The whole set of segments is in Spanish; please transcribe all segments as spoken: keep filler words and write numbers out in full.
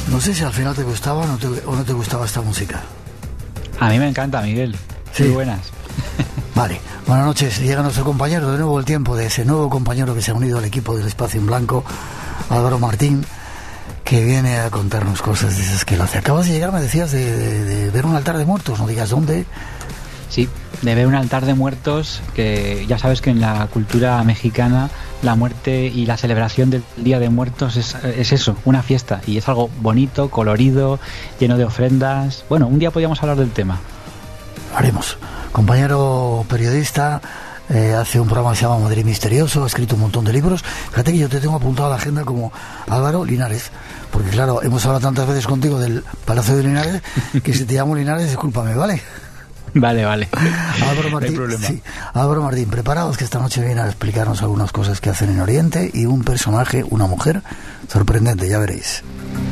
No sé si al final te gustaba o no te, o no te gustaba esta música. A mí me encanta, Miguel. Sí. Muy buenas. Vale, buenas noches. Llega nuestro compañero, de nuevo el tiempo de ese nuevo compañero que se ha unido al equipo del Espacio en Blanco, Álvaro Martín, que viene a contarnos cosas de esas que lo hace. Acabas de llegar, me decías, de, de, de ver un altar de muertos, no digas dónde. Sí, de ver un altar de muertos, que ya sabes que en la cultura mexicana la muerte y la celebración del Día de Muertos es, es eso, una fiesta, y es algo bonito, colorido, lleno de ofrendas. Bueno, un día podríamos hablar del tema. Lo haremos. Compañero periodista, eh, hace un programa que se llama Madrid Misterioso, ha escrito un montón de libros. Fíjate que yo te tengo apuntado a la agenda como Álvaro Linares, porque claro, hemos hablado tantas veces contigo del Palacio de Linares, que si te llamo Linares, discúlpame, ¿vale? Vale, vale. Álvaro Martín, no hay problema. Sí. Álvaro Martín, preparados que esta noche viene a explicarnos algunas cosas que hacen en Oriente y un personaje, una mujer sorprendente, ya veréis.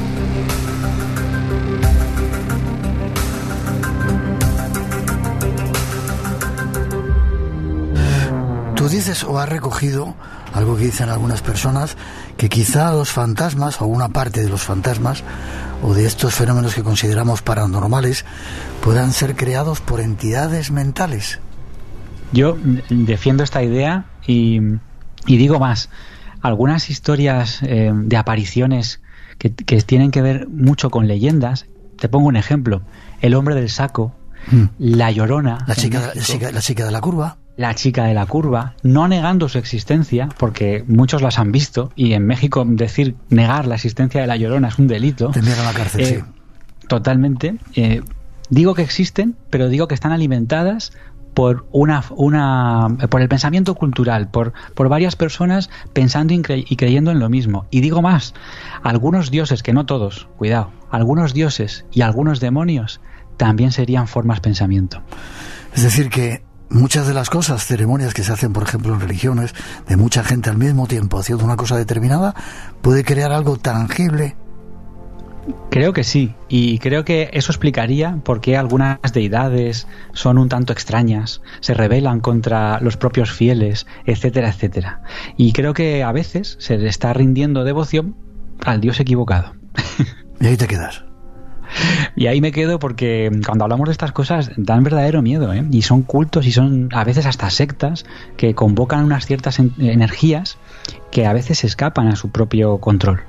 Tú dices o has recogido algo que dicen algunas personas, que quizá los fantasmas o una parte de los fantasmas o de estos fenómenos que consideramos paranormales puedan ser creados por entidades mentales. Yo defiendo esta idea y, y digo más. Algunas historias eh, de apariciones que, que tienen que ver mucho con leyendas. Te pongo un ejemplo: el hombre del saco, hmm. la Llorona, la chica, la chica, la chica de la curva. La chica de la curva, no negando su existencia, porque muchos las han visto, y en México decir negar la existencia de la Llorona es un delito. Te envían a la cárcel, eh, sí. Totalmente. Eh, digo que existen, pero digo que están alimentadas por una, una por el pensamiento cultural, por, por varias personas pensando y, cre- y creyendo en lo mismo. Y digo más, algunos dioses, que no todos, cuidado, algunos dioses y algunos demonios también serían formas pensamiento. Es decir que muchas de las cosas, ceremonias que se hacen, por ejemplo, en religiones, de mucha gente al mismo tiempo haciendo una cosa determinada, puede crear algo tangible. Creo que sí, y creo que eso explicaría por qué algunas deidades son un tanto extrañas, se rebelan contra los propios fieles, etcétera, etcétera. Y creo que a veces se le está rindiendo devoción al Dios equivocado. Y ahí te quedas. Y ahí me quedo porque cuando hablamos de estas cosas dan verdadero miedo, ¿eh? Y son cultos y son a veces hasta sectas que convocan unas ciertas en- energías que a veces escapan a su propio control.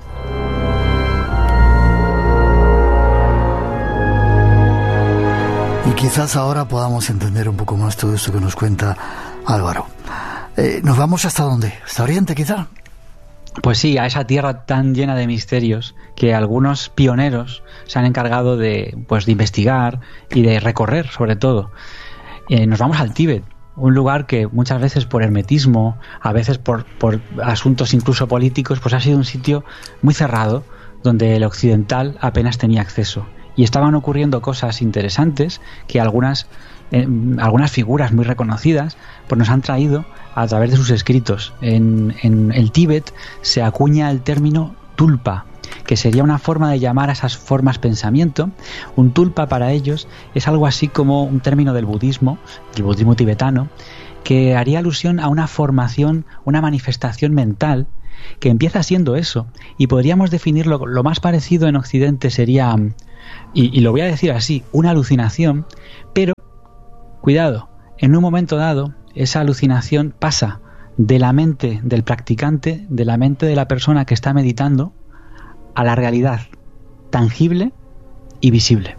Y quizás ahora podamos entender un poco más todo esto que nos cuenta Álvaro. Eh, ¿Nos vamos hasta dónde? ¿Hasta Oriente, quizá? Pues sí, a esa tierra tan llena de misterios que algunos pioneros se han encargado de, pues, de investigar y de recorrer, sobre todo. Eh, nos vamos al Tíbet, un lugar que muchas veces por hermetismo, a veces por, por asuntos incluso políticos, pues ha sido un sitio muy cerrado, donde el occidental apenas tenía acceso. Y estaban ocurriendo cosas interesantes que algunas, eh, algunas figuras muy reconocidas pues nos han traído a través de sus escritos. En, en el Tíbet se acuña el término tulpa, que sería una forma de llamar a esas formas pensamiento. Un tulpa para ellos es algo así como un término del budismo, del budismo tibetano, que haría alusión a una formación, una manifestación mental que empieza siendo eso, y podríamos definirlo, lo más parecido en Occidente sería, y, y lo voy a decir así, una alucinación, pero cuidado, en un momento dado esa alucinación pasa de la mente del practicante, de la mente de la persona que está meditando, a la realidad tangible y visible.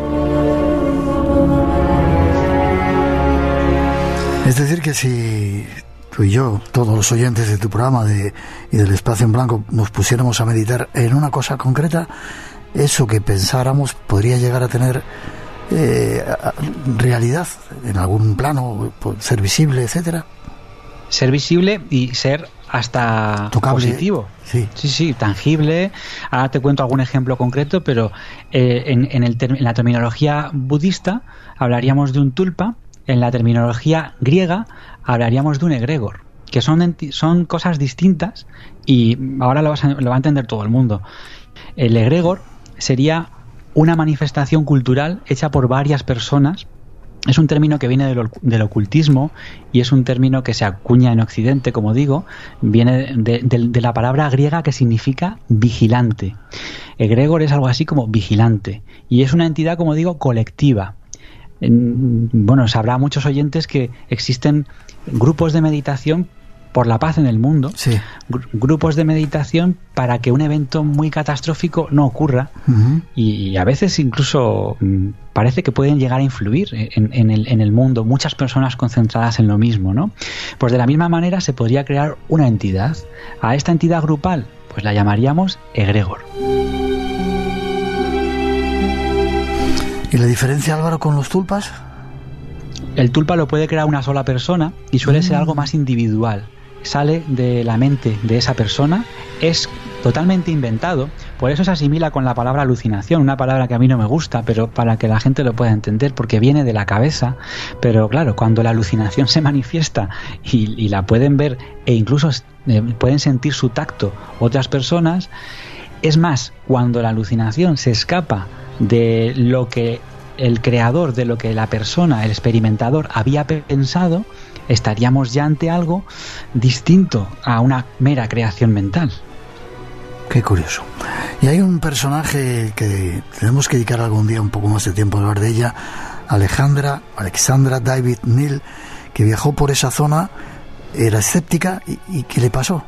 Es decir que si tú y yo, todos los oyentes de tu programa de, y del Espacio en Blanco, nos pusiéramos a meditar en una cosa concreta, eso que pensáramos podría llegar a tener eh, realidad en algún plano, ser visible, etcétera. Ser visible y ser hasta tocable, positivo. Sí. sí, sí, tangible. Ahora te cuento algún ejemplo concreto, pero eh, en, en, el ter- en la terminología budista hablaríamos de un tulpa, en la terminología griega hablaríamos de un egregor, que son, enti- son cosas distintas y ahora lo, vas a, lo va a entender todo el mundo. El egregor sería una manifestación cultural hecha por varias personas. Es un término que viene del, del ocultismo y es un término que se acuña en Occidente, como digo, viene de, de, de la palabra griega que significa vigilante. Egregor es algo así como vigilante, y es una entidad, como digo, colectiva. Bueno, sabrá muchos oyentes que existen grupos de meditación por la paz en el mundo, sí. Gru- grupos de meditación para que un evento muy catastrófico no ocurra, Uh-huh. y, y a veces incluso mm, parece que pueden llegar a influir en, en, el, en el mundo, muchas personas concentradas en lo mismo, ¿no? Pues de la misma manera se podría crear una entidad. A esta entidad grupal pues la llamaríamos egregor. ¿Y la diferencia, Álvaro, con los tulpas? El tulpa lo puede crear una sola persona y suele ser algo más individual. Sale de la mente de esa persona, es totalmente inventado, por eso se asimila con la palabra alucinación, una palabra que a mí no me gusta, pero para que la gente lo pueda entender, porque viene de la cabeza. Pero claro, cuando la alucinación se manifiesta y, y la pueden ver e incluso eh, pueden sentir su tacto otras personas, es más, cuando la alucinación se escapa de lo que el creador, de lo que la persona, el experimentador había pensado, estaríamos ya ante algo distinto a una mera creación mental. Qué curioso. Y hay un personaje que tenemos que dedicar algún día un poco más de tiempo a hablar de ella, Alejandra, Alexandra David Neal, que viajó por esa zona, era escéptica, ¿y, y qué le pasó?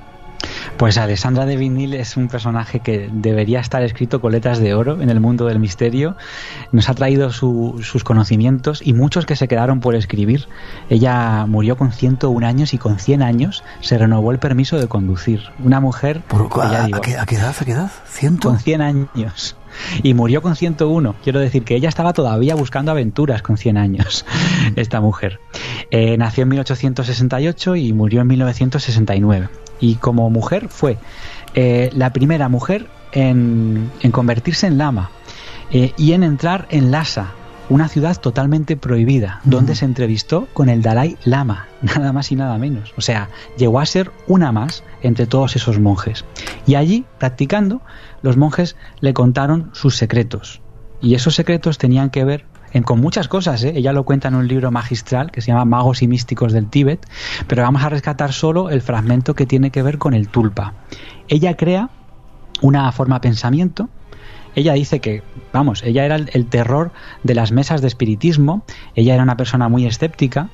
Pues Alexandra David Neal es un personaje que debería estar escrito con letras de oro en el mundo del misterio. Nos ha traído su, sus conocimientos y muchos que se quedaron por escribir. Ella murió con ciento un años y con cien años se renovó el permiso de conducir. Una mujer... Por, que ya a, digo, ¿a, qué, ¿A qué edad? ¿A qué edad? ¿Ciento? Con cien años. Y murió con ciento uno. Quiero decir que ella estaba todavía buscando aventuras con cien años, esta mujer. Eh, nació en mil ochocientos sesenta y ocho y murió en mil novecientos sesenta y nueve. Y como mujer fue eh, la primera mujer en, en convertirse en lama eh, y en entrar en Lhasa, una ciudad totalmente prohibida, uh-huh. donde se entrevistó con el Dalai Lama, nada más y nada menos. O sea, llegó a ser una más entre todos esos monjes. Y allí, practicando, los monjes le contaron sus secretos. Y esos secretos tenían que ver en, con muchas cosas, ¿eh? Ella lo cuenta en un libro magistral que se llama Magos y Místicos del Tíbet, pero vamos a rescatar solo el fragmento que tiene que ver con el tulpa. Ella crea una forma de pensamiento. Ella dice que, vamos, ella era el, el terror de las mesas de espiritismo, ella era una persona muy escéptica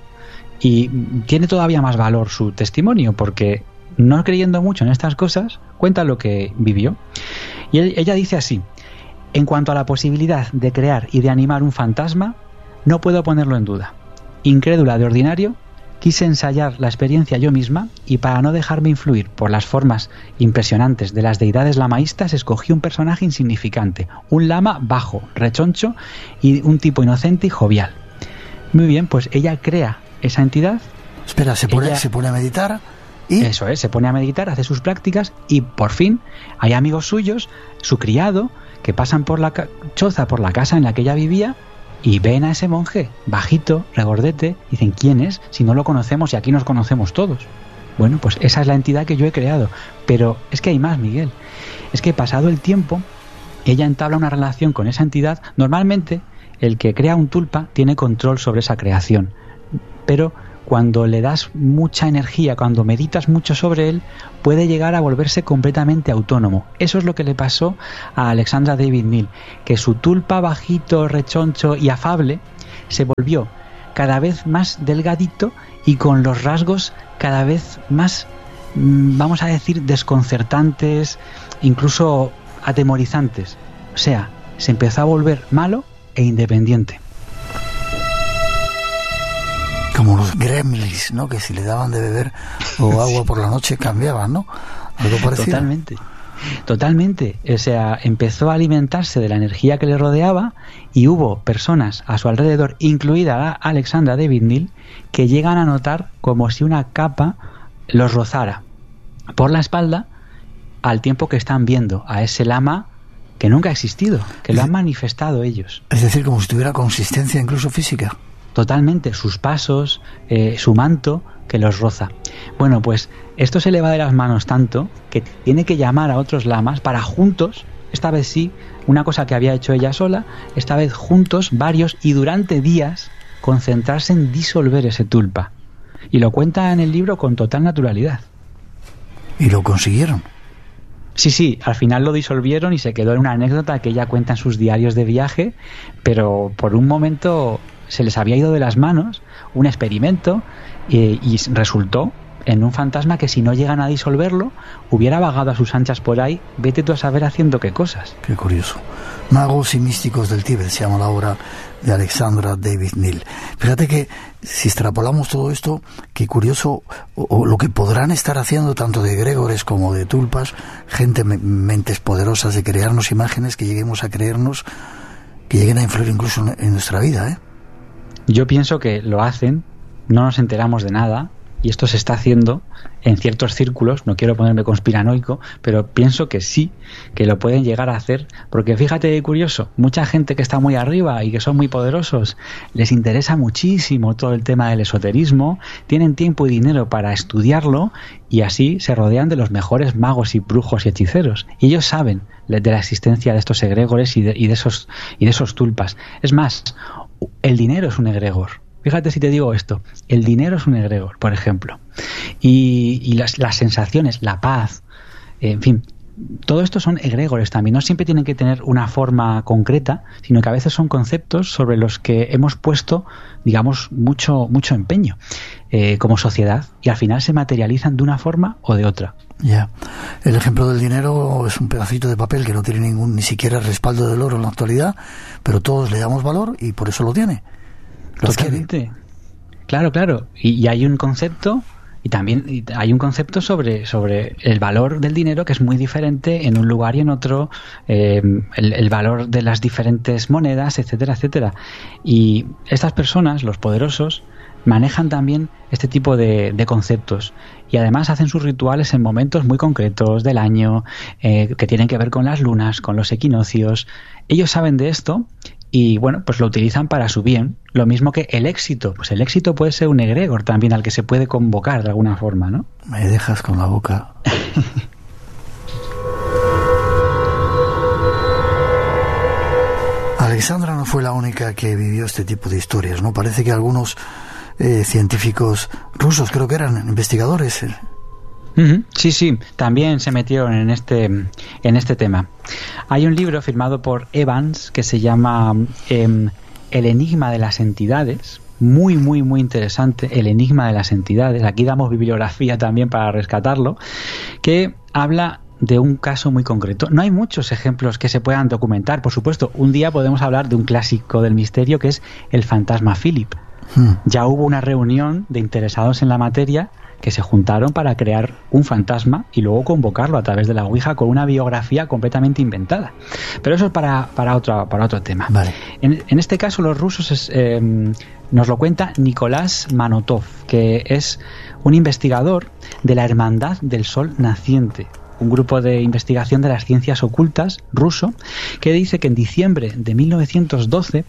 y tiene todavía más valor su testimonio porque, no creyendo mucho en estas cosas, cuenta lo que vivió. Y él, ella dice así: en cuanto a la posibilidad de crear y de animar un fantasma, no puedo ponerlo en duda. Incrédula de ordinario, quise ensayar la experiencia yo misma y para no dejarme influir por las formas impresionantes de las deidades lamaístas, escogí un personaje insignificante, un lama bajo, rechoncho y un tipo inocente y jovial. Muy bien, pues ella crea esa entidad. Espera, se pone, ella, se pone a meditar y... Eso es, se pone a meditar, hace sus prácticas y por fin hay amigos suyos, su criado, que pasan por la choza, por la casa en la que ella vivía y ven a ese monje, bajito, regordete, y dicen, ¿quién es? Si no lo conocemos y aquí nos conocemos todos. Bueno, pues esa es la entidad que yo he creado. Pero es que hay más, Miguel. Es que pasado el tiempo, ella entabla una relación con esa entidad. Normalmente, el que crea un tulpa tiene control sobre esa creación. Pero cuando le das mucha energía, cuando meditas mucho sobre él, puede llegar a volverse completamente autónomo. Eso es lo que le pasó a Alexandra David Neal, que su tulpa bajito, rechoncho y afable se volvió cada vez más delgadito y con los rasgos cada vez más, vamos a decir, desconcertantes, incluso atemorizantes. O sea, se empezó a volver malo e independiente. Como los gremlins, ¿no? Que si le daban de beber o agua por la noche cambiaban, ¿no? Algo parecido. Totalmente. Totalmente. O sea, empezó a alimentarse de la energía que le rodeaba y hubo personas a su alrededor, incluida la Alexandra David Neal, que llegan a notar como si una capa los rozara por la espalda al tiempo que están viendo a ese lama que nunca ha existido, que lo han manifestado ellos. Es decir, como si tuviera consistencia incluso física. Totalmente, sus pasos, eh, su manto que los roza. Bueno, pues esto se le va de las manos tanto que tiene que llamar a otros lamas para juntos, esta vez sí, una cosa que había hecho ella sola, esta vez juntos, varios, y durante días concentrarse en disolver ese tulpa. Y lo cuenta en el libro con total naturalidad. ¿Y lo consiguieron? Sí, sí, al final lo disolvieron y se quedó en una anécdota que ella cuenta en sus diarios de viaje, pero por un momento se les había ido de las manos un experimento eh, y resultó en un fantasma que, si no llegan a disolverlo, hubiera vagado a sus anchas por ahí, vete tú a saber haciendo qué cosas. Qué curioso. Magos y místicos del Tíbet se llama la obra de Alexandra David Neal. Fíjate que si extrapolamos todo esto, qué curioso o, o lo que podrán estar haciendo tanto de egregores como de tulpas, gente, mentes poderosas de crearnos imágenes que lleguemos a creernos, que lleguen a influir incluso en, en nuestra vida, ¿eh? Yo pienso que lo hacen, no nos enteramos de nada, y esto se está haciendo en ciertos círculos. No quiero ponerme conspiranoico, pero pienso que sí, que lo pueden llegar a hacer, porque fíjate qué curioso, mucha gente que está muy arriba y que son muy poderosos, les interesa muchísimo todo el tema del esoterismo, tienen tiempo y dinero para estudiarlo, y así se rodean de los mejores magos y brujos y hechiceros, y ellos saben de la existencia de estos egregores y de, y de esos y de esos tulpas. Es más, el dinero es un egregor. Fíjate si te digo esto, el dinero es un egregor, por ejemplo, y, y las, las sensaciones, la paz, en fin, todo esto son egregores también. No siempre tienen que tener una forma concreta, sino que a veces son conceptos sobre los que hemos puesto, digamos, mucho, mucho empeño eh, como sociedad, y al final se materializan de una forma o de otra. Ya, yeah. El ejemplo del dinero es un pedacito de papel que no tiene ningún, ni siquiera respaldo del oro en la actualidad, pero todos le damos valor y por eso lo tiene. Totalmente. Claro, claro. Y, y hay un concepto, y también y hay un concepto sobre, sobre el valor del dinero que es muy diferente en un lugar y en otro, eh, el, el valor de las diferentes monedas, etcétera, etcétera. Y estas personas, los poderosos, manejan también este tipo de, de conceptos, y además hacen sus rituales en momentos muy concretos del año, eh, que tienen que ver con las lunas, con los equinoccios. Ellos saben de esto y, bueno, pues lo utilizan para su bien. Lo mismo que el éxito. Pues el éxito puede ser un egregor también al que se puede convocar de alguna forma, ¿no? Me dejas con la boca. Alexandra no fue la única que vivió este tipo de historias, ¿no? Parece que algunos eh, científicos rusos, creo que eran investigadores. Eh. Uh-huh. Sí, sí, también se metieron en este en este tema. Hay un libro firmado por Evans que se llama eh, El enigma de las entidades, muy, muy, muy interesante, El enigma de las entidades. Aquí damos bibliografía también para rescatarlo, que habla de un caso muy concreto. No hay muchos ejemplos que se puedan documentar, por supuesto. Un día podemos hablar de un clásico del misterio que es el fantasma Philip. Hmm. Ya hubo una reunión de interesados en la materia que se juntaron para crear un fantasma y luego convocarlo a través de la Ouija con una biografía completamente inventada. Pero eso es para, para, otro, para otro tema. Vale. En, en este caso los rusos es, eh, nos lo cuenta Nicolás Manotov, que es un investigador de la Hermandad del Sol Naciente, un grupo de investigación de las ciencias ocultas ruso, que dice que en diciembre de mil novecientos doce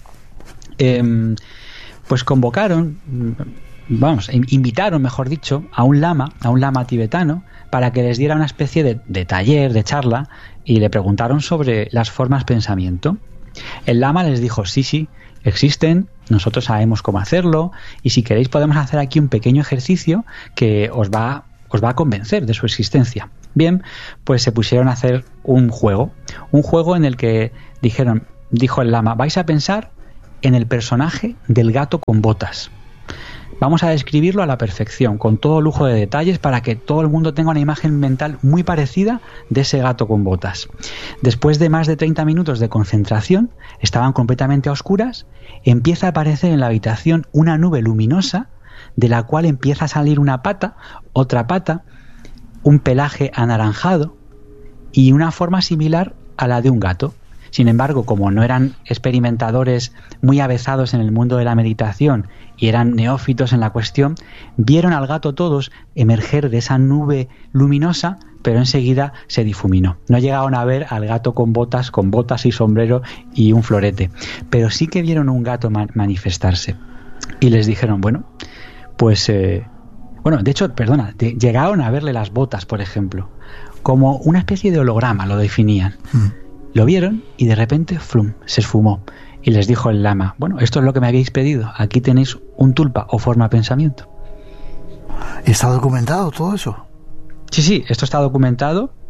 eh, pues convocaron, vamos, invitaron, mejor dicho, a un lama, a un lama tibetano, para que les diera una especie de, de taller, de charla, y le preguntaron sobre las formas pensamiento. El lama les dijo, sí, sí, existen, nosotros sabemos cómo hacerlo, y si queréis podemos hacer aquí un pequeño ejercicio que os va, os va a convencer de su existencia. Bien, pues se pusieron a hacer un juego, un juego en el que dijeron, dijo el lama, vais a pensar en el personaje del gato con botas. Vamos a describirlo a la perfección, con todo lujo de detalles, para que todo el mundo tenga una imagen mental muy parecida de ese gato con botas. Después de más de treinta minutos de concentración, estaban completamente a oscuras, empieza a aparecer en la habitación una nube luminosa, de la cual empieza a salir una pata, otra pata, un pelaje anaranjado y una forma similar a la de un gato. Sin embargo, como no eran experimentadores muy avezados en el mundo de la meditación y eran neófitos en la cuestión, vieron al gato todos emerger de esa nube luminosa, pero enseguida se difuminó. No llegaron a ver al gato con botas, con botas y sombrero y un florete, pero sí que vieron un gato man- manifestarse. Y les dijeron, bueno, pues... Eh, bueno, de hecho, perdona, de, llegaron a verle las botas, por ejemplo, como una especie de holograma, lo definían. Mm. Lo vieron y de repente, flum, se esfumó. Y les dijo el lama, bueno, esto es lo que me habéis pedido. Aquí tenéis un tulpa o forma pensamiento. ¿Está documentado todo eso? Sí, sí, esto está documentado.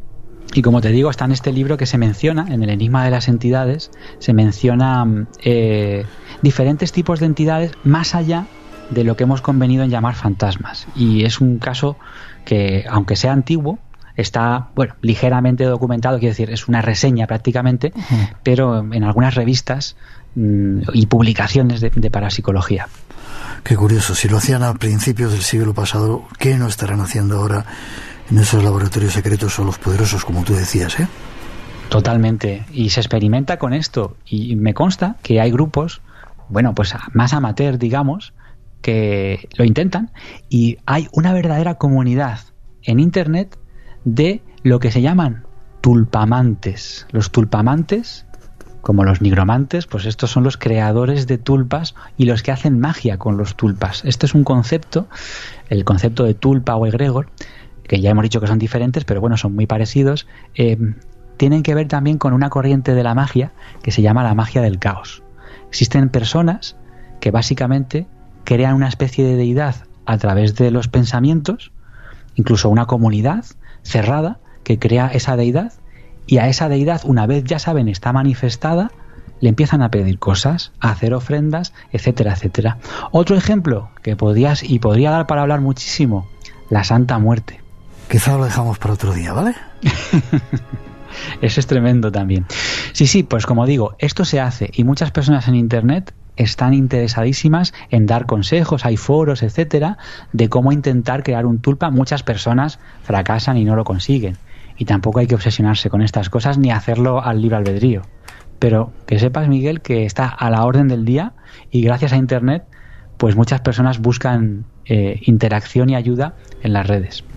Y como te digo, está en este libro que se menciona, en el Enigma de las Entidades, se menciona eh, diferentes tipos de entidades más allá de lo que hemos convenido en llamar fantasmas. Y es un caso que, aunque sea antiguo, está, bueno, ligeramente documentado, quiero decir, es una reseña prácticamente, uh-huh. pero en algunas revistas mmm, y publicaciones de, de parapsicología. Qué curioso, si lo hacían a principios del siglo pasado, ¿qué no estarán haciendo ahora en esos laboratorios secretos o los poderosos, como tú decías, eh? Totalmente, y se experimenta con esto, y me consta que hay grupos, bueno, pues más amateur, digamos, que lo intentan, y hay una verdadera comunidad en Internet de lo que se llaman tulpamantes. Los tulpamantes, como los nigromantes, pues estos son los creadores de tulpas y los que hacen magia con los tulpas. Este es un concepto, el concepto de tulpa o egregor, que ya hemos dicho que son diferentes, pero bueno, son muy parecidos. Eh, tienen que ver también con una corriente de la magia que se llama la magia del caos. Existen personas que básicamente crean una especie de deidad a través de los pensamientos, incluso una comunidad cerrada que crea esa deidad, y a esa deidad, una vez ya saben está manifestada, le empiezan a pedir cosas, a hacer ofrendas, etcétera, etcétera. Otro ejemplo que podías y podría dar para hablar muchísimo, la Santa Muerte. Quizá lo dejamos para otro día, ¿vale? Eso es tremendo también. Sí, sí, pues como digo, esto se hace y muchas personas en Internet están interesadísimas en dar consejos, hay foros, etcétera, de cómo intentar crear un tulpa. Muchas personas fracasan y no lo consiguen. Y tampoco hay que obsesionarse con estas cosas ni hacerlo al libre albedrío. Pero que sepas, Miguel, que está a la orden del día y gracias a Internet, pues muchas personas buscan eh, interacción y ayuda en las redes.